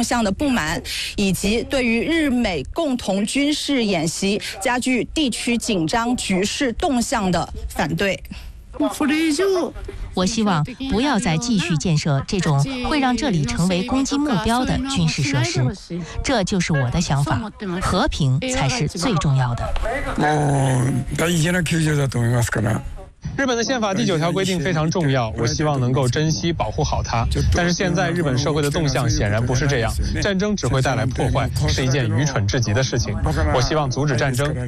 动向的不满，以及对于日美共同军事演习加剧地区紧张局势动向的反对。 我希望不要再继续建设这种会让这里成为攻击目标的军事设施，这就是我的想法。和平才是最重要的。 日本的宪法第9条规定非常重要，我希望能够珍惜保护好它。但是现在日本社会的动向显然不是这样，战争只会带来破坏，是一件愚蠢至极的事情。我希望阻止战争。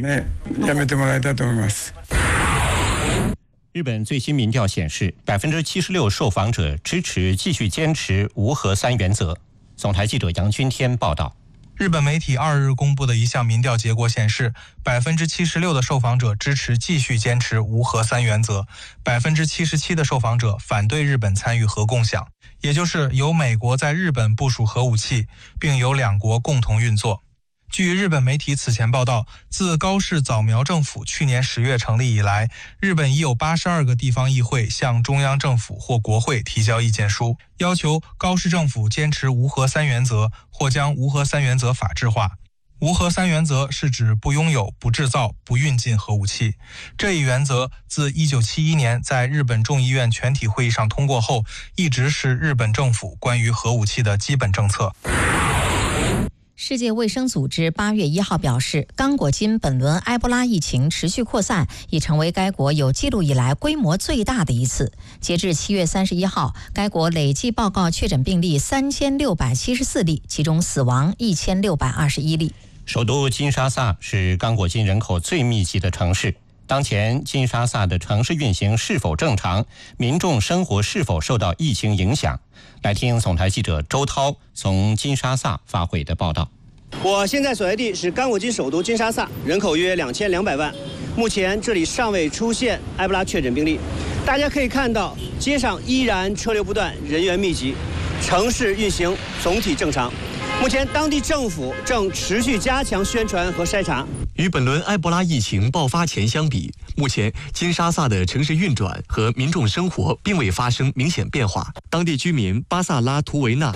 日本最新民调显示，76%受访者支持继续坚持无核三原则。总台记者杨君天报道。 日本媒体2日公布的一项民调结果显示，76%的受访者支持继续坚持无核三原则，77%的受访者反对日本参与核共享，也就是由美国在日本部署核武器，并由两国共同运作。据日本媒体此前报道，自高市早苗政府去年10月成立以来，日本已有82个地方议会向中央政府或国会提交意见书，要求高市政府坚持无核三原则或将无核三原则法制化。无核三原则是指不拥有、不制造、不运进核武器。这一原则自1971年在日本众议院全体会议上通过后，一直是日本政府关于核武器的基本政策。 世界卫生组织8月1号表示，刚果金本轮埃博拉疫情持续扩散，已成为该国有记录以来规模最大的一次。截至7月31号，该国累计报告确诊病例3674例，其中死亡1621例。 首都金沙萨是刚果金人口最密集的城市。当前金沙萨的城市运行是否正常？民众生活是否受到疫情影响？来听总台记者周涛从金沙萨发回的报道。 我现在所在地是刚果金首都金沙萨，人口约2200万。目前这里尚未出现埃博拉确诊病例。大家可以看到，街上依然车流不断，人员密集，城市运行总体正常。目前当地政府正持续加强宣传和筛查。 与本轮埃博拉疫情爆发前相比，目前金沙萨的城市运转和民众生活并未发生明显变化。当地居民巴萨拉图维纳，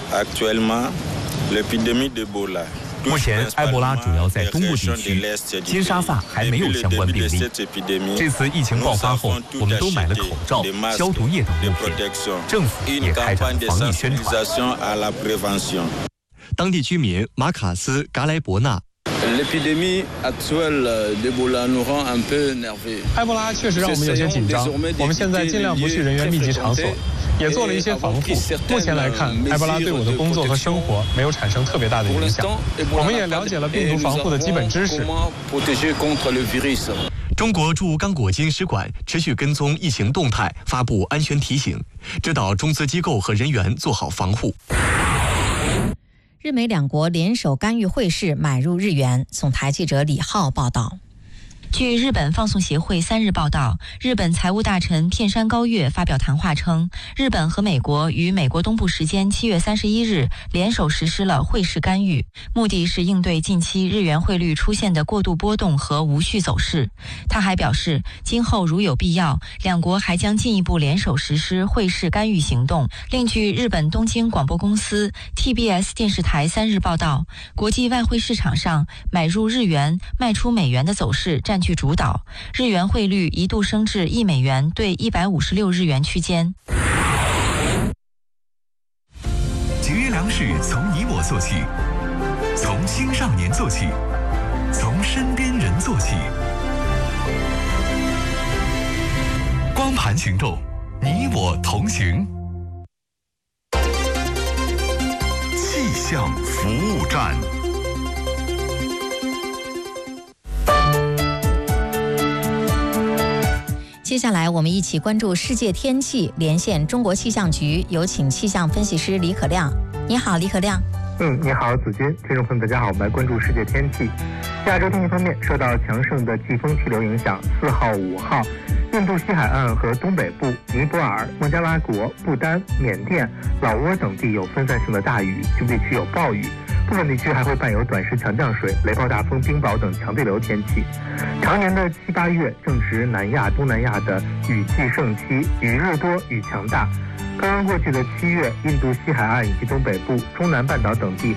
目前埃博拉主要在东部地区，金沙萨还没有相关病例。这次疫情爆发后，我们都买了口罩、消毒液等物品，政府也开展了防疫宣传。 当地居民马卡斯嘎莱伯纳， 埃博拉确实让我们有些紧张，我们现在尽量不去人员密集场所，也做了一些防护。目前来看，埃博拉对我的工作和生活没有产生特别大的影响。我们也了解了病毒防护的基本知识。 中国驻刚果金使馆持续跟踪疫情动态，发布安全提醒，指导中资机构和人员做好防护。 日美两国联手干预汇市，买入日元。总台记者李浩报道。据日本放送协会3日报道，日本财务大臣片山高月发表谈话称，日本和美国于美国东部时间7月31日联手实施了汇市干预，目的是应对近期日元汇率出现的过度波动和无序走势。他还表示，今后如有必要，两国还将进一步联手实施汇市干预行动。另据日本东京广播公司 TBS 电视台3日报道，国际外汇市场上买入日元、卖出美元的走势占据主导，日元汇率一度升至1美元兑156日元区间。 节约粮食从你我做起，从青少年做起，从身边人做起。光盘行动，你我同行。气象服务站。 接下来我们一起关注世界天气，连线中国气象局，有请气象分析师李可亮。你好，李可亮。 你好，子君，听众朋友大家好，我们来关注世界天气。亚洲天气方面，受到强盛的季风气流影响，4号、5号，印度西海岸和东北部、尼泊尔、孟加拉国、不丹、缅甸、老挝等地有分散性的大雨，局部地区有暴雨，部分地区还会伴有短时强降水、雷暴大风、冰雹等强对流天气。常年的7、8月正值南亚、东南亚的雨季盛期，雨日多、雨强大。刚刚过去的7月，印度西海岸以及东北部、中南半岛等地